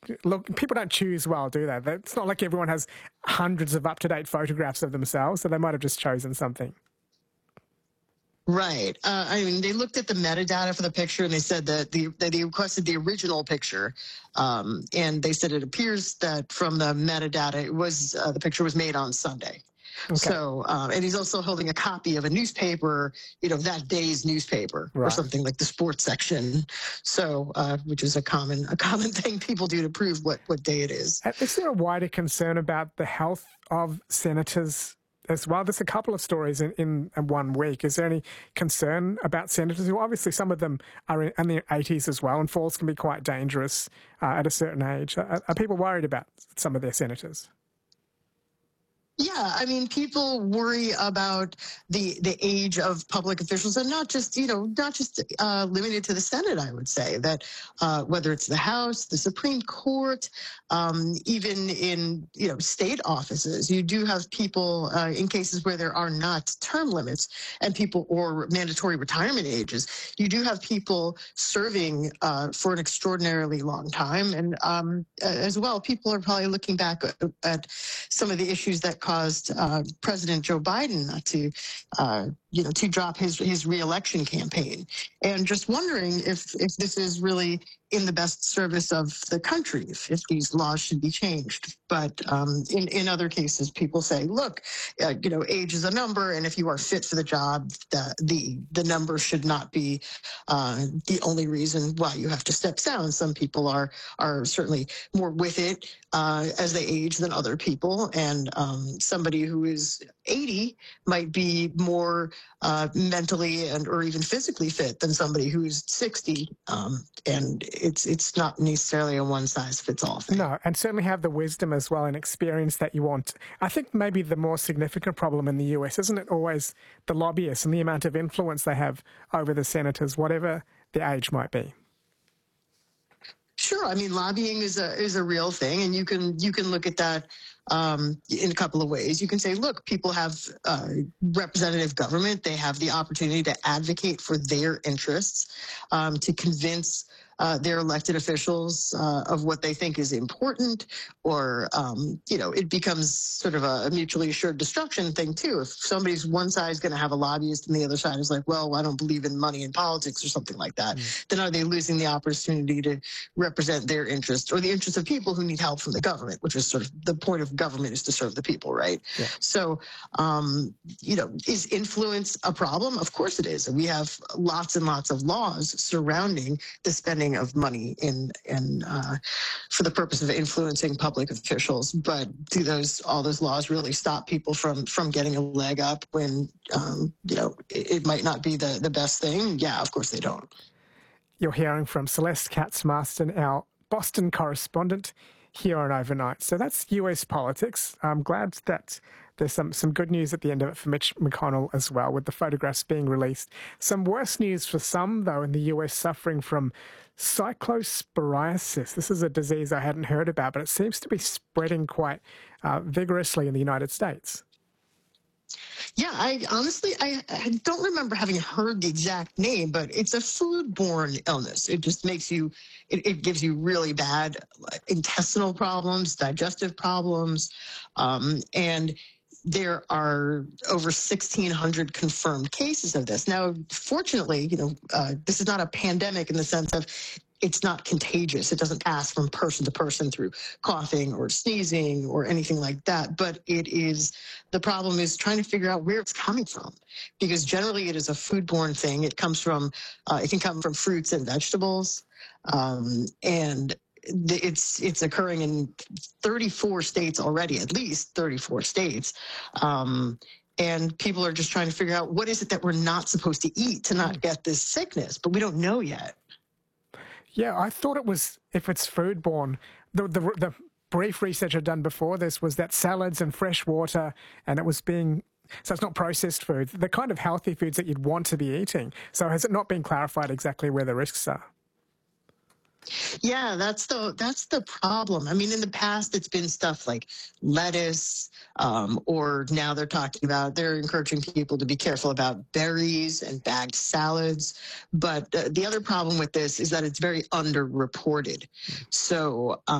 look, people don't choose well, do they? It's not like everyone has hundreds of up-to-date photographs of themselves, so they might have just chosen something. Right. I mean, they looked at the metadata for the picture, and they said that they requested the original picture, and they said it appears that from the metadata, it was the picture was made on Sunday. Okay. So, and he's also holding a copy of a newspaper, that day's newspaper, or something like the sports section. So, which is a common thing people do to prove what day it is. Is there a wider concern about the health of senators as well? There's a couple of stories in 1 week. Is there any concern about senators who obviously some of them are in their 80s as well, and falls can be quite dangerous at a certain age? Are people worried about some of their senators? Yeah, I mean, people worry about the age of public officials, and not just limited to the Senate. I would say that whether it's the House, the Supreme Court, even in state offices, you do have people in cases where there are not term limits and people or mandatory retirement ages. You do have people serving for an extraordinarily long time, and as well, people are probably looking back at some of the issues that caused President Joe Biden to drop his reelection campaign, and just wondering if this is really in the best service of the country, if these laws should be changed. But in other cases, people say, look, age is a number, and if you are fit for the job, the number should not be the only reason why you have to step down. Some people are certainly more with it as they age than other people, and somebody who is 80 might be more mentally or even physically fit than somebody who's 60, and it's not necessarily a one-size-fits-all thing. No, and certainly have the wisdom as well and experience that you want. I think maybe the more significant problem in the US, isn't it always the lobbyists and the amount of influence they have over the senators, whatever the age might be? Sure. I mean, lobbying is a real thing, and you can look at that in a couple of ways. You can say, look, people have representative government. They have the opportunity to advocate for their interests, to convince their elected officials of what they think is important, or, it becomes sort of a mutually assured destruction thing, too. If somebody's one side is going to have a lobbyist and the other side is like, well, I don't believe in money in politics or something like that, then are they losing the opportunity to represent their interests or the interests of people who need help from the government, which is sort of the point of government, is to serve the people, right? Yeah. So, is influence a problem? Of course it is. And we have lots and lots of laws surrounding the spending of money for the purpose of influencing public officials. But do all those laws really stop people from getting a leg up when it might not be the best thing? Yeah, of course they don't. You're hearing from Celeste Katz-Marston, our Boston correspondent here on Overnight. So that's US politics. I'm glad that there's some good news at the end of it for Mitch McConnell as well, with the photographs being released. Some worse news for some, though, in the US suffering from cyclosporiasis. This is a disease I hadn't heard about, but it seems to be spreading quite vigorously in the United States. Yeah, I don't remember having heard the exact name, but it's a foodborne illness. It just makes it gives you really bad intestinal problems, digestive problems, and there are over 1,600 confirmed cases of this. Now, fortunately, this is not a pandemic in the sense of it's not contagious. It doesn't pass from person to person through coughing or sneezing or anything like that. But the problem is trying to figure out where it's coming from, because generally it is a foodborne thing. It can come from fruits and vegetables, and it's occurring in 34 states already, at least 34 states. And people are just trying to figure out what is it that we're not supposed to eat to not get this sickness, but we don't know yet. Yeah, I thought it was, if it's foodborne, the brief research I'd done before this was that salads and fresh water, and so it's not processed foods, the kind of healthy foods that you'd want to be eating. So has it not been clarified exactly where the risks are? Yeah, that's the problem. I mean, in the past, it's been stuff like lettuce, or now they're encouraging people to be careful about berries and bagged salads. But the other problem with this is that it's very underreported. So